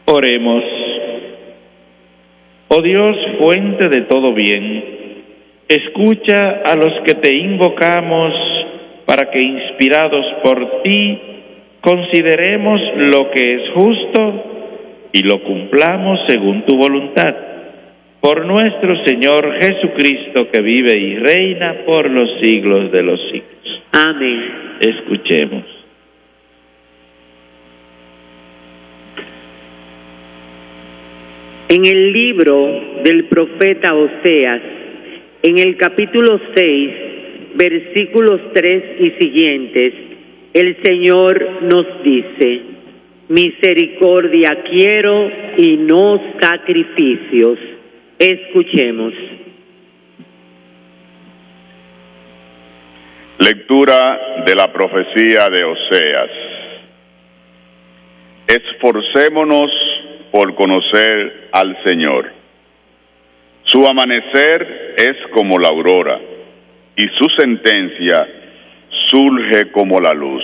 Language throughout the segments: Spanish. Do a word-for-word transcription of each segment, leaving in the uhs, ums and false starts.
Oremos. Oh Dios, fuente de todo bien, escucha a los que te invocamos para que, inspirados por ti, consideremos lo que es justo y lo cumplamos según tu voluntad. Por nuestro Señor Jesucristo, que vive y reina por los siglos de los siglos. Amén. Escuchemos. En el libro del profeta Oseas, en el capítulo seis, versículos tres y siguientes, el Señor nos dice: misericordia quiero y no sacrificios. Escuchemos. Lectura de la profecía de Oseas. Esforcémonos por conocer al Señor. Su amanecer es como la aurora, y su sentencia surge como la luz.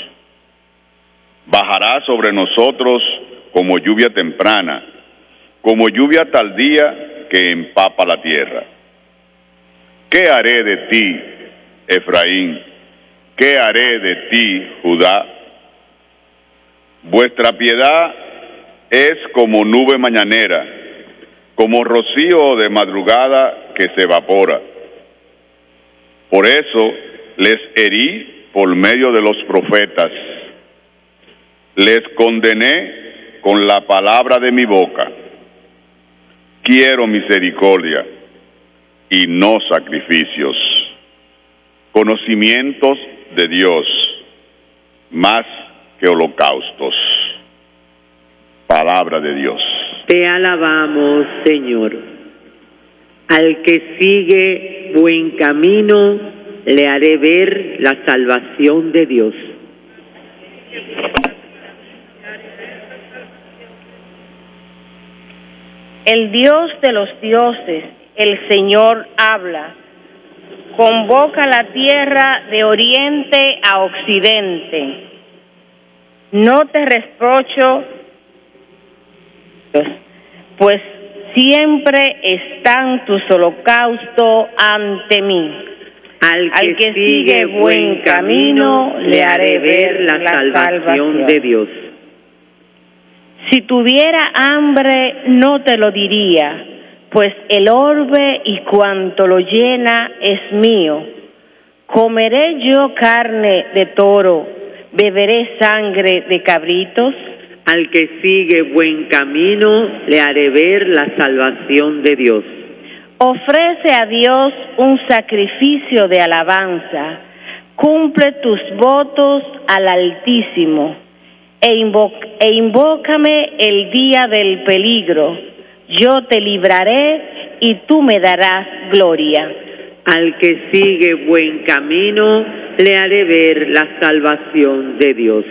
Bajará sobre nosotros como lluvia temprana, como lluvia tardía que empapa la tierra. ¿Qué haré de ti, Efraín? ¿Qué haré de ti, Judá? Vuestra piedad es como nube mañanera, como rocío de madrugada que se evapora. Por eso les herí por medio de los profetas, les condené con la palabra de mi boca. Quiero misericordia y no sacrificios, conocimientos de Dios más que holocaustos. Palabra de Dios. Te alabamos, Señor. Al que sigue buen camino, le haré ver la salvación de Dios. El Dios de los dioses, el Señor habla. Convoca la tierra de oriente a occidente. No te reprocho, pues siempre están tus holocaustos ante mí. Al que, Al que sigue buen camino, le haré ver la, la salvación, salvación de Dios. Si tuviera hambre, no te lo diría, pues el orbe y cuanto lo llena es mío. ¿Comeré yo carne de toro, beberé sangre de cabritos? Al que sigue buen camino, le haré ver la salvación de Dios. Ofrece a Dios un sacrificio de alabanza, cumple tus votos al Altísimo, e, invoc- e invócame el día del peligro. Yo te libraré y tú me darás gloria. Al que sigue buen camino, le haré ver la salvación de Dios.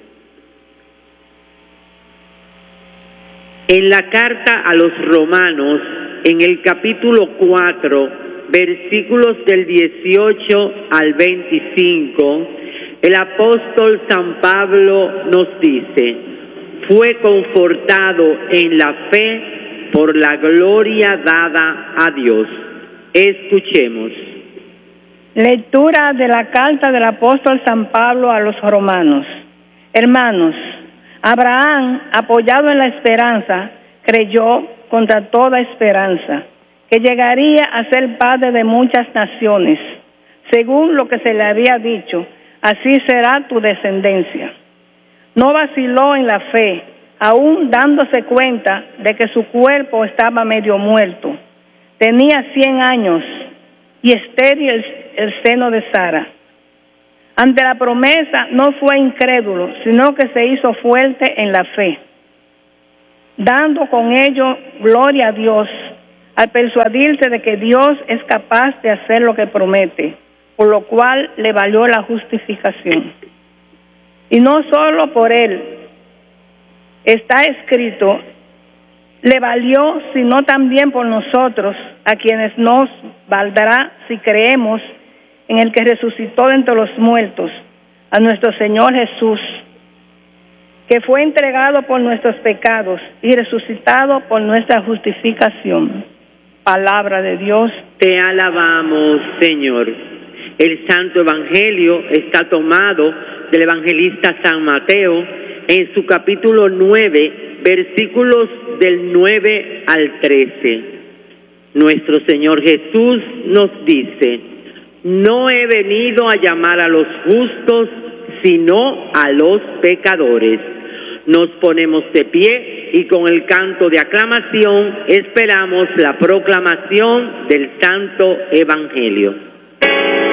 En la carta a los romanos, en el capítulo cuatro, versículos del dieciocho al veinticinco, el apóstol San Pablo nos dice: fue confortado en la fe por la gloria dada a Dios. Escuchemos. Lectura de la carta del apóstol San Pablo a los romanos. Hermanos, Abraham, apoyado en la esperanza, creyó contra toda esperanza que llegaría a ser padre de muchas naciones, según lo que se le había dicho: así será tu descendencia. No vaciló en la fe, aún dándose cuenta de que su cuerpo estaba medio muerto. Tenía cien años y estéril el, el seno de Sara. Ante la promesa no fue incrédulo, sino que se hizo fuerte en la fe, dando con ello gloria a Dios, al persuadirse de que Dios es capaz de hacer lo que promete, por lo cual le valió la justificación. Y no solo por él, está escrito, le valió, sino también por nosotros, a quienes nos valdrá si creemos en el que resucitó de entre los muertos, a nuestro Señor Jesús, que fue entregado por nuestros pecados y resucitado por nuestra justificación. Palabra de Dios. Te alabamos, Señor. El Santo Evangelio está tomado del evangelista San Mateo en su capítulo nueve, versículos del nueve al trece. Nuestro Señor Jesús nos dice: no he venido a llamar a los justos, sino a los pecadores. Nos ponemos de pie y con el canto de aclamación esperamos la proclamación del Santo Evangelio.